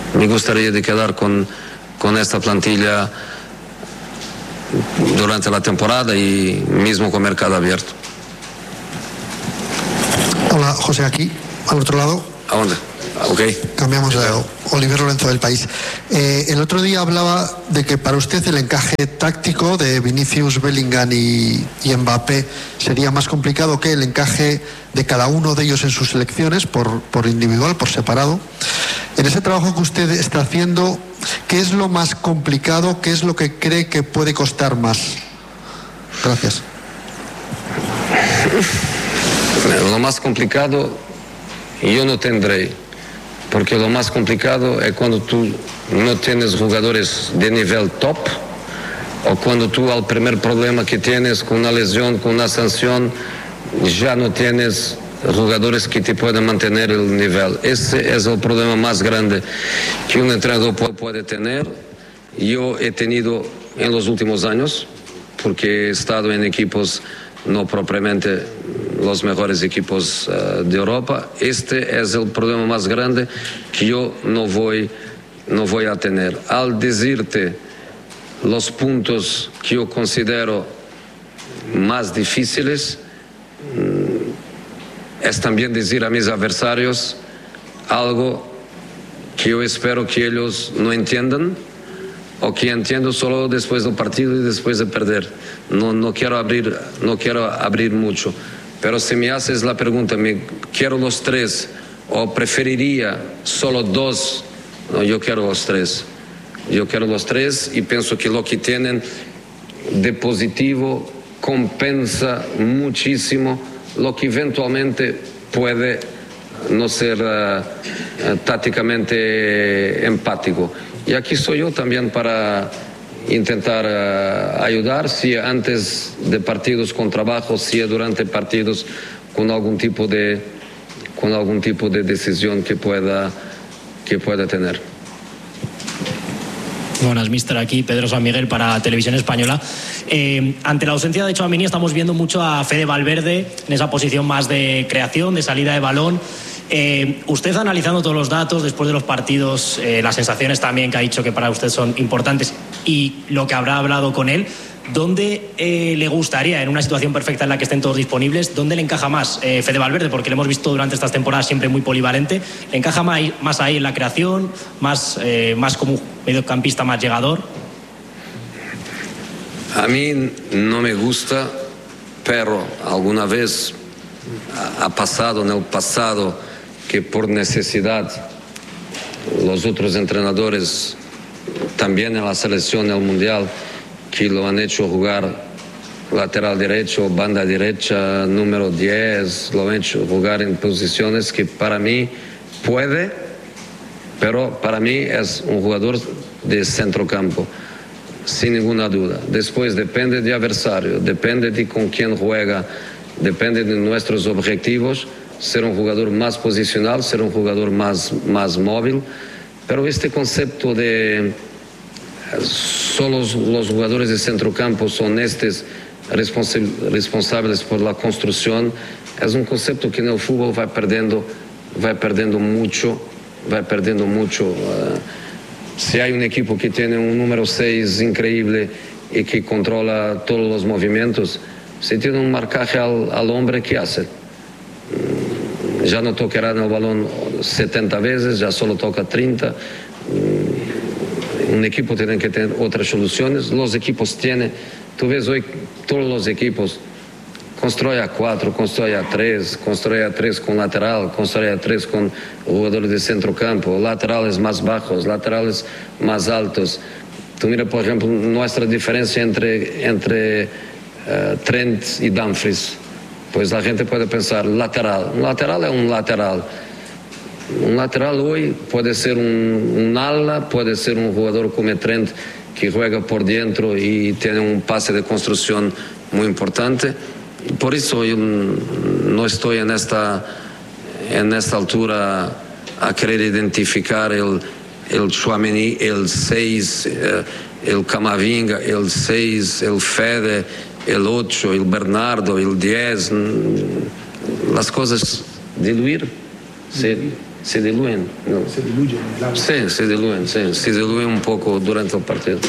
me gustaría de quedar con esta plantilla durante la temporada y mismo con mercado abierto. Hola, José, aquí, al otro lado. ¿A dónde? Ok. Cambiamos de Oliver Lorenzo del País. El otro día hablaba de que para usted el encaje táctico de Vinicius, Bellingham y Mbappé sería más complicado que el encaje de cada uno de ellos en sus selecciones, por individual, por separado. En ese trabajo que usted está haciendo, ¿qué es lo más complicado? ¿Qué es lo que cree que puede costar más? Gracias. Lo más complicado yo no tendré, porque lo más complicado es cuando tú no tienes jugadores de nivel top, o cuando tú al primer problema que tienes con una lesión, con una sanción, ya no tienes jugadores que te puedan mantener el nivel. Ese es el problema más grande que un entrenador puede tener. Yo he tenido en los últimos años, porque he estado en equipos no propiamente los mejores equipos de Europa. Este es el problema más grande que yo no voy a tener. Al decirte los puntos que yo considero más difíciles, es también decir a mis adversarios algo que yo espero que ellos no entiendan, o que entiendo solo después del partido y después de perder. No quiero abrir mucho. Pero si me haces la pregunta, ¿quiero los tres o preferiría solo dos? No, yo quiero los tres. Yo quiero los tres y pienso que lo que tienen de positivo compensa muchísimo lo que eventualmente puede no ser tácticamente empático. Y aquí soy yo también para intentar ayudar, si antes de partidos con trabajo, si durante partidos con algún tipo de decisión que pueda tener. Buenas, mister, aquí Pedro San Miguel para Televisión Española. Ante la ausencia de Tchouaméni estamos viendo mucho a Fede Valverde en esa posición más de creación, de salida de balón. Usted, analizando todos los datos después de los partidos, las sensaciones también que ha dicho que para usted son importantes y lo que habrá hablado con él, ¿dónde le gustaría, en una situación perfecta en la que estén todos disponibles, dónde le encaja más Fede Valverde? Porque le hemos visto durante estas temporadas siempre muy polivalente. ¿Le encaja más ahí en la creación, más como un mediocampista más llegador? A mí no me gusta, pero alguna vez ha pasado en el pasado que por necesidad los otros entrenadores, también en la selección del Mundial, que lo han hecho jugar lateral derecho, banda derecha, número 10, lo han hecho jugar en posiciones que para mí puede, pero para mí es un jugador de centrocampo, sin ninguna duda. Después depende de adversario, depende de con quién juega, depende de nuestros objetivos, ser un jugador más posicional, ser un jugador más móvil, pero este concepto de solo los jugadores de centrocampo son responsables por la construcción, es un concepto que en el fútbol va perdiendo mucho. Si hay un equipo que tiene un número 6 increíble y que controla todos los movimientos, si tiene un marcaje al hombre, ¿qué hace? Ya no tocará en el balón 70 veces, ya solo toca 30. Un equipo tiene que tener otras soluciones. Los equipos tienen, tú ves hoy todos los equipos, construye a 4, construye a 3, construye a 3 con lateral, construye a 3 con jugadores de centrocampo, laterales más bajos, laterales más altos. Tú mira, por ejemplo, nuestra diferencia entre Trent y Dumfries. Pues la gente puede pensar, lateral. Un lateral es un lateral. Un lateral hoy puede ser un ala, puede ser un jugador como Trent que juega por dentro y tiene un pase de construcción muy importante. Por eso yo no estoy en esta altura a querer identificar el Tchouaméni, el 6, el Camavinga, el 6, el Fede, el 8, el Bernardo, el 10, las cosas diluir. se diluyen. ¿no? Se diluyen en el agua. Sí, se diluyen un poco durante el partido.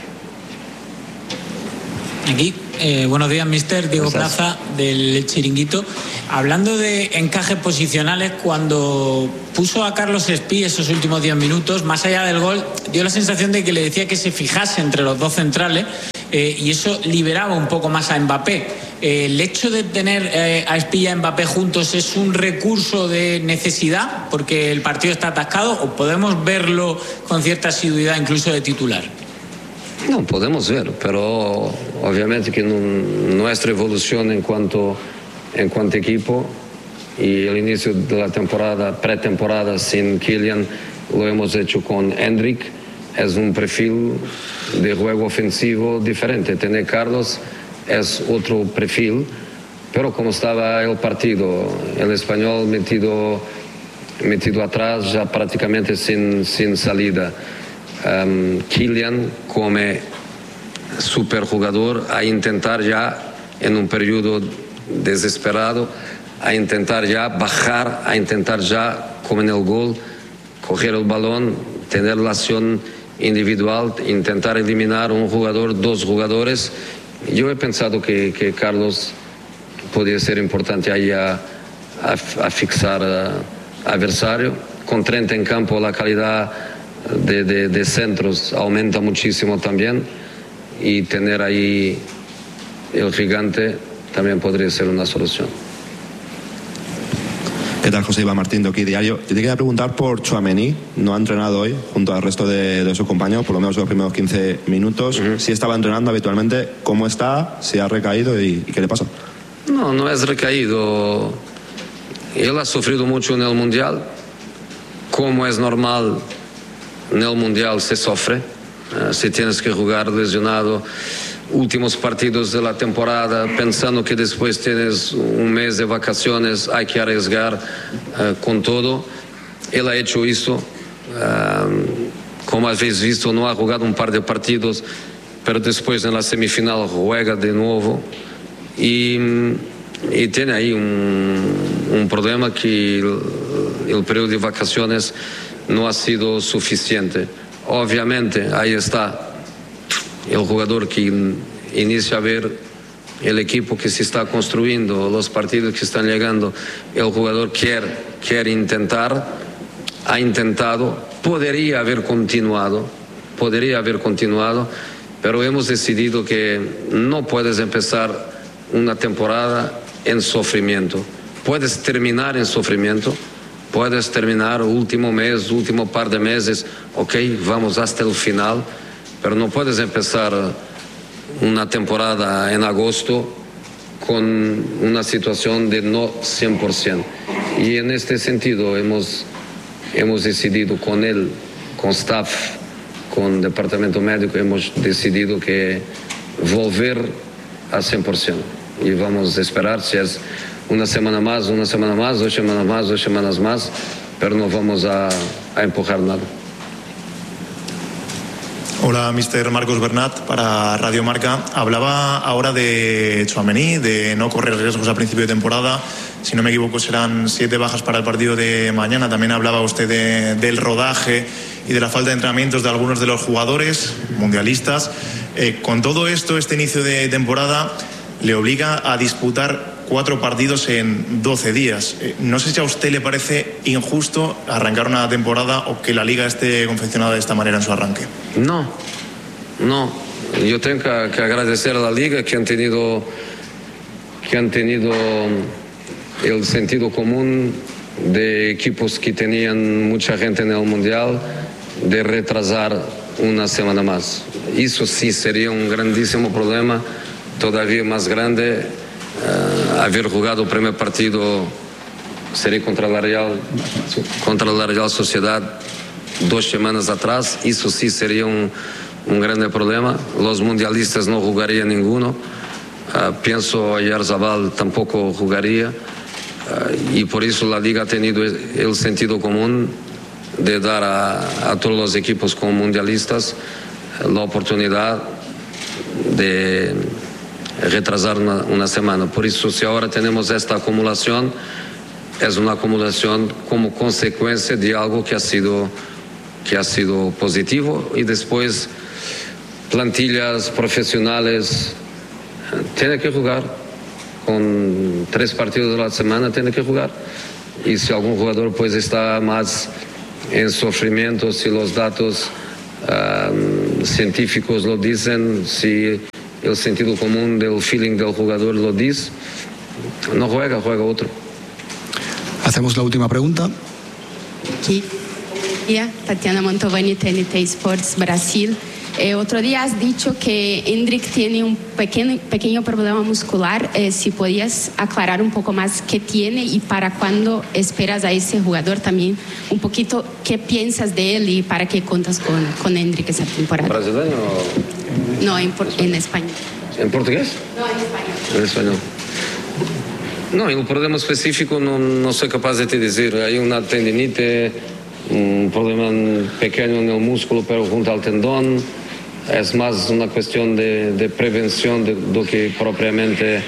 Aquí, buenos días, mister. Diego Plaza, del Chiringuito. Hablando de encajes posicionales, cuando puso a Carlos Espí esos últimos 10 minutos, más allá del gol, dio la sensación de que le decía que se fijase entre los dos centrales y eso liberaba un poco más a Mbappé. ¿El hecho de tener a Espí y a Mbappé juntos es un recurso de necesidad porque el partido está atascado o podemos verlo con cierta asiduidad incluso de titular? No, podemos ver, pero obviamente que nuestra evolución en cuanto equipo y el inicio de la temporada, pretemporada sin Kylian, lo hemos hecho con Endrick, es un perfil de juego ofensivo diferente. Tener Carlos es otro perfil, pero como estaba el partido, el Español metido atrás ya prácticamente sin salida. Kylian como superjugador a intentar ya en un periodo desesperado, a intentar ya bajar, a intentar ya como en el gol, coger el balón, tener la acción individual, intentar eliminar un jugador, dos jugadores. Yo he pensado que Carlos podía ser importante ahí a fixar adversario. Con 30 en campo la calidad de centros aumenta muchísimo también y tener ahí el gigante también podría ser una solución. ¿Qué tal, José Iván Martín, de Aquí Diario? Yo te quería preguntar por Tchouaméni. No ha entrenado hoy junto al resto de sus compañeros, por lo menos los primeros 15 minutos. Si estaba entrenando habitualmente, ¿cómo está? ¿Si ha recaído y qué le pasa? No es recaído. Él ha sufrido mucho en el Mundial. Como es normal, en el Mundial se sufre. Si tienes que jugar lesionado últimos partidos de la temporada, pensando que después tienes un mes de vacaciones, hay que arriesgar con todo. Él ha hecho eso. Como habéis visto, no ha jugado un par de partidos, pero después en la semifinal juega de nuevo. Y tiene ahí un problema que el periodo de vacaciones no ha sido suficiente. Obviamente, ahí está el jugador que inicia a ver el equipo que se está construyendo, los partidos que están llegando. El jugador quiere intentar, ha intentado, podría haber continuado, pero hemos decidido que no puedes empezar una temporada en sufrimiento. Puedes terminar en sufrimiento, puedes terminar último mes, último par de meses, ok, vamos hasta el final, pero no puedes empezar una temporada en agosto con una situación de no 100%. Y en este sentido hemos decidido con él, con staff, con departamento médico, hemos decidido que volver a 100%. Y vamos a esperar si es una semana más, 2 semanas más, pero no vamos a empujar nada. Hola, mister Marcos Bernat, para Radio Marca. Hablaba ahora de Tchouaméni, de no correr riesgos a principio de temporada. Si no me equivoco, serán 7 bajas para el partido de mañana. También hablaba usted del rodaje y de la falta de entrenamientos de algunos de los jugadores mundialistas. Con todo esto, este inicio de temporada le obliga a disputar 4 partidos en 12 días. No sé si a usted le parece injusto arrancar una temporada o que la Liga esté confeccionada de esta manera en su arranque. No. Yo tengo que agradecer a la Liga que han tenido el sentido común de equipos que tenían mucha gente en el Mundial de retrasar una semana más. Eso sí sería un grandísimo problema, todavía más grande. Haber jugado el primer partido sería contra la Real Sociedad 2 semanas atrás. Eso sí sería un grande problema. Los mundialistas no jugarían ninguno. Pienso Oyarzabal tampoco jugaría. Y por eso la Liga ha tenido el sentido común de dar a todos los equipos como mundialistas la oportunidad de retrasar una semana. Por eso, si ahora tenemos esta acumulación, es una acumulación como consecuencia de algo que ha sido positivo, y después plantillas profesionales tienen que jugar con 3 partidos de la semana, tienen que jugar, y si algún jugador pues está más en sufrimiento, si los datos científicos lo dicen, si el sentido común del feeling del jugador lo dice, no juega otro. Hacemos la última pregunta. Aquí, Tatiana Mantovani, TNT Sports Brasil. Otro día has dicho que Endrick tiene un pequeño problema muscular. Si podías aclarar un poco más qué tiene y para cuándo esperas a ese jugador, también un poquito qué piensas de él y para qué cuentas con Endrick esa temporada. ¿Brasileño? No, en español. ¿En portugués? No, en español. En español. No, el problema específico no soy capaz de te decir. Hay una tendinite, un problema pequeño en el músculo, pero junto al tendón. Es más una cuestión de prevención do que propiamente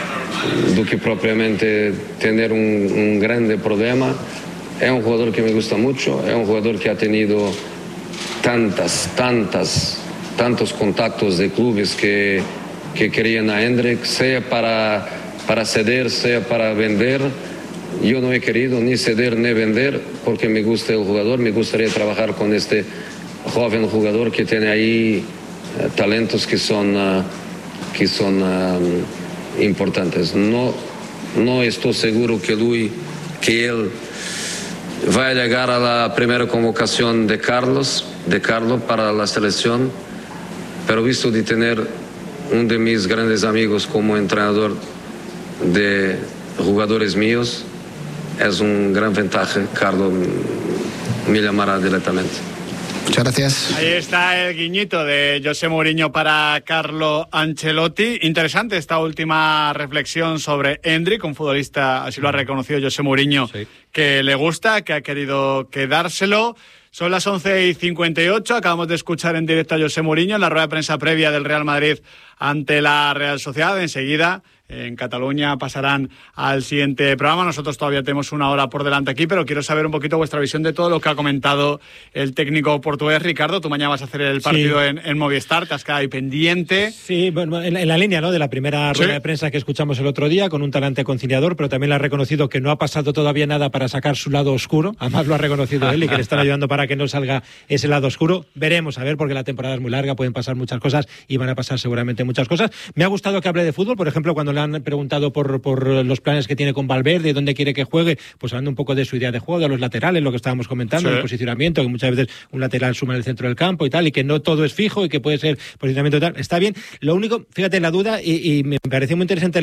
tener un grande problema. Es un jugador que me gusta mucho, es un jugador que ha tenido tantos contactos de clubes que querían a Endrick, sea para ceder, sea para vender. Yo no he querido ni ceder ni vender porque me gusta el jugador, me gustaría trabajar con este joven jugador que tiene ahí talentos que son importantes. No estoy seguro que él va a llegar a la primera convocación de Carlos para la selección, pero visto de tener uno de mis grandes amigos como entrenador de jugadores míos, es un gran ventaja. Carlos me llamará directamente. Muchas gracias. Ahí está el guiñito de José Mourinho para Carlo Ancelotti. Interesante esta última reflexión sobre Endrick, un futbolista, así lo ha reconocido José Mourinho, sí, que le gusta, que ha querido quedárselo. Son las 11:58, acabamos de escuchar en directo a José Mourinho en la rueda de prensa previa del Real Madrid ante la Real Sociedad. Enseguida en Cataluña pasarán al siguiente programa. Nosotros todavía tenemos una hora por delante aquí, pero quiero saber un poquito vuestra visión de todo lo que ha comentado el técnico portugués. Ricardo, tú mañana vas a hacer el partido en Movistar, te has quedado ahí pendiente. Sí, bueno, en la línea, ¿no?, de la primera rueda de prensa que escuchamos el otro día, con un talante conciliador, pero también le ha reconocido que no ha pasado todavía nada para sacar su lado oscuro. Además lo ha reconocido él y que le están ayudando para que no salga ese lado oscuro. Veremos, a ver, porque la temporada es muy larga, pueden pasar muchas cosas y van a pasar seguramente muchas cosas. Me ha gustado que hable de fútbol, por ejemplo, cuando le han preguntado por los planes que tiene con Valverde, dónde quiere que juegue, pues hablando un poco de su idea de juego, de los laterales, lo que estábamos comentando, el posicionamiento, que muchas veces un lateral suma en el centro del campo y tal, y que no todo es fijo y que puede ser posicionamiento y tal. Está bien. Lo único, fíjate, la duda, y me pareció muy interesante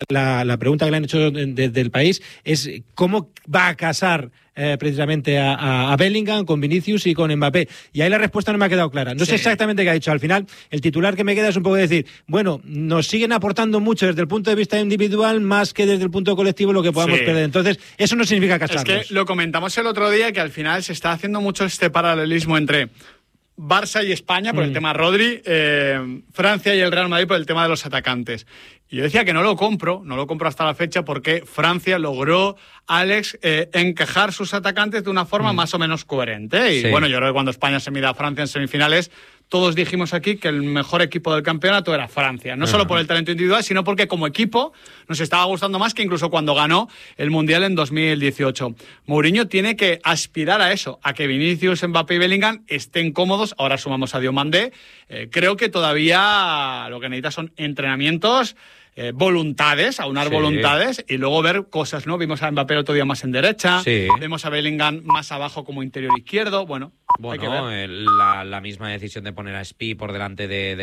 la pregunta que le han hecho desde el país, es cómo va a casar precisamente a Bellingham con Vinicius y con Mbappé. Y ahí la respuesta no me ha quedado clara. No sé exactamente qué ha dicho. Al final, el titular que me queda es un poco decir, bueno, nos siguen aportando mucho desde el punto de vista individual más que desde el punto colectivo lo que podamos perder. Entonces, eso no significa casarlos. Es que lo comentamos el otro día, que al final se está haciendo mucho este paralelismo entre Barça y España por el tema Rodri, Francia y el Real Madrid por el tema de los atacantes. Y yo decía que no lo compro hasta la fecha porque Francia logró, Alex, encajar sus atacantes de una forma más o menos coherente. Y bueno, yo creo que cuando España se mide a Francia en semifinales, todos dijimos aquí que el mejor equipo del campeonato era Francia. No solo por el talento individual, sino porque como equipo nos estaba gustando más que incluso cuando ganó el Mundial en 2018. Mourinho tiene que aspirar a eso, a que Vinicius, Mbappé y Bellingham estén cómodos. Ahora sumamos a Diomandé. Creo que todavía lo que necesita son entrenamientos, voluntades, aunar voluntades y luego ver cosas, ¿no? Vimos a Mbappé el otro día más en derecha, vemos a Bellingham más abajo como interior izquierdo, bueno, hay que ver. La misma decisión de poner a Spi por delante de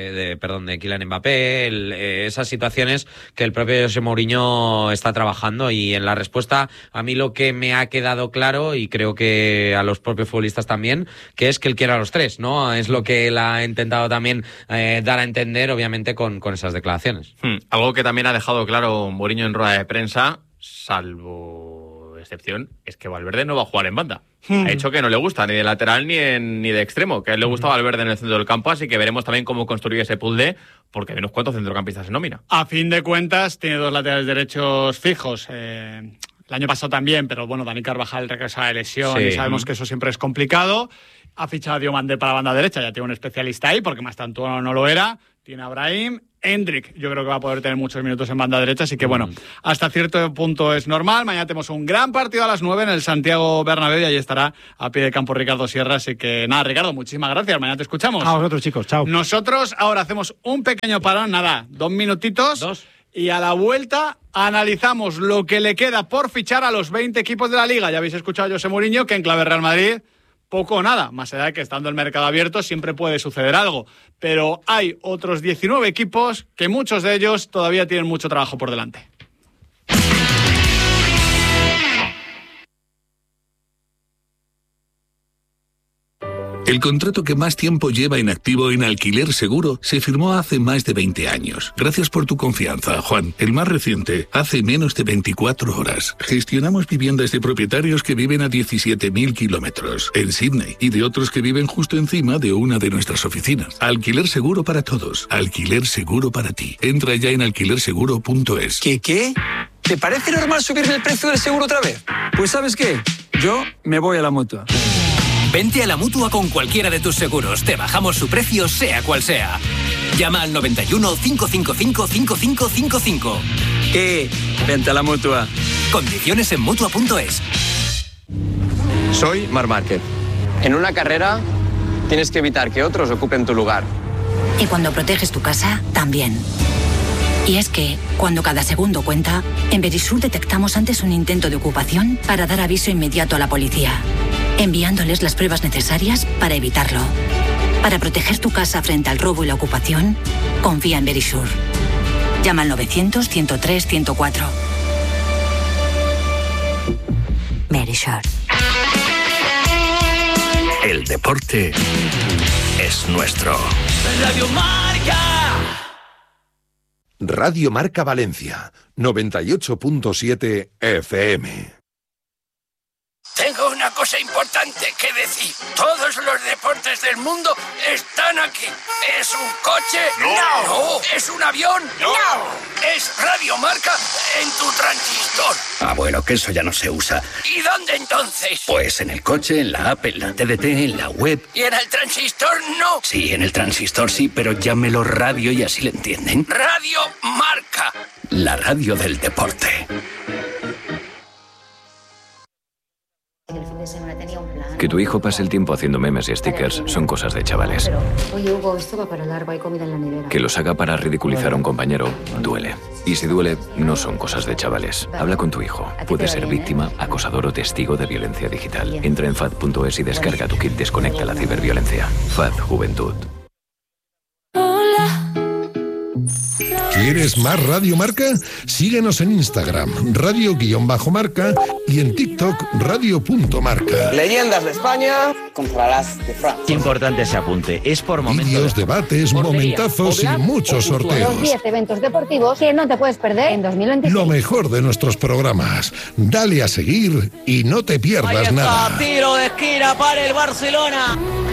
Kylian Mbappé, esas situaciones que el propio José Mourinho está trabajando. Y en la respuesta a mí lo que me ha quedado claro, y creo que a los propios futbolistas también, que es que él quiere a los tres, ¿no? Es lo que él ha intentado también dar a entender, obviamente, con esas declaraciones. Algo que también ha dejado claro Mourinho en rueda de prensa, salvo excepción, es que Valverde no va a jugar en banda. Ha dicho que no le gusta ni de lateral ni de extremo, que a él le gusta Valverde en el centro del campo, así que veremos también cómo construye ese pool D, porque hay unos cuantos centrocampistas en nómina. A fin de cuentas, tiene dos laterales derechos fijos. El año pasado también, pero bueno, Dani Carvajal regresa de lesión Sí. y sabemos que eso siempre es complicado. Ha fichado a Diomande para la banda derecha, ya tiene un especialista ahí, porque Mastantuono no lo era. Tiene a Brahim. Endrick, yo creo que va a poder tener muchos minutos en banda derecha, así que bueno, hasta cierto punto es normal. Mañana tenemos un gran partido a las 9 en el Santiago Bernabéu y ahí estará a pie de campo Ricardo Sierra, así que nada, Ricardo, muchísimas gracias, mañana te escuchamos. A vosotros, chicos, chao. Nosotros ahora hacemos un pequeño parón, nada, 2 minutitos. Y a la vuelta analizamos lo que le queda por fichar a los 20 equipos de la Liga. Ya habéis escuchado a José Mourinho que en clave Real Madrid poco o nada, más allá de que estando el mercado abierto siempre puede suceder algo. Pero hay otros 19 equipos que muchos de ellos todavía tienen mucho trabajo por delante. El contrato que más tiempo lleva en activo en Alquiler Seguro se firmó hace más de 20 años. Gracias por tu confianza, Juan. El más reciente, hace menos de 24 horas. Gestionamos viviendas de propietarios que viven a 17.000 kilómetros en Sydney y de otros que viven justo encima de una de nuestras oficinas. Alquiler Seguro para todos. Alquiler Seguro para ti. Entra ya en alquilerseguro.es. ¿Qué? ¿Te parece normal subirle el precio del seguro otra vez? Pues ¿sabes qué? Yo me voy a la Mutua. Vente a la Mutua con cualquiera de tus seguros. Te bajamos su precio, sea cual sea. Llama al 91 555 5555. Vente a la Mutua. Condiciones en Mutua.es. Soy Marc Márquez. En una carrera tienes que evitar que otros ocupen tu lugar. Y cuando proteges tu casa, también. Y es que, cuando cada segundo cuenta, en Verisur detectamos antes un intento de ocupación para dar aviso inmediato a la policía, enviándoles las pruebas necesarias para evitarlo. Para proteger tu casa frente al robo y la ocupación, confía en Verisur. Llama al 900-103-104. Verisur. El deporte es nuestro. Radio Marca. Radio Marca Valencia, 98.7 FM. Tengo una cosa importante que decir. Todos los deportes del mundo están aquí. ¿Es un coche? No. ¿Es un avión? No. ¿Es Radio Marca en tu transistor? Ah, bueno, que eso ya no se usa. ¿Y dónde entonces? Pues en el coche, en la app, en la TDT, en la web. ¿Y en el transistor no? Sí, en el transistor sí, pero llámelo radio y así le entienden. Radio Marca. La radio del deporte. Que tu hijo pase el tiempo haciendo memes y stickers son cosas de chavales. Oye, Hugo, esto va para largo, hay comida en la nevera. Que los haga para ridiculizar a un compañero duele. Y si duele, no son cosas de chavales. Habla con tu hijo. Puede ser víctima, acosador o testigo de violencia digital. Entra en FAD.es y descarga tu kit Desconecta la ciberviolencia. FAD Juventud. ¿Quieres más Radio Marca? Síguenos en Instagram, radio_marca y en TikTok, radio.marca. Leyendas de España contra las de Francia. Importante ese apunte, es por momentos. Vídeos, debates, momentazos y muchos sorteos. Los 10 eventos deportivos que no te puedes perder en 2026. Lo mejor de nuestros programas. Dale a seguir y no te pierdas nada. Tiro de esquina para el Barcelona.